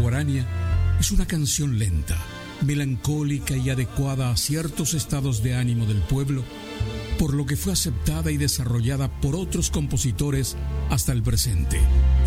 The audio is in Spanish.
guarania es una canción lenta, melancólica y adecuada a ciertos estados de ánimo del pueblo, por lo que fue aceptada y desarrollada por otros compositores hasta el presente.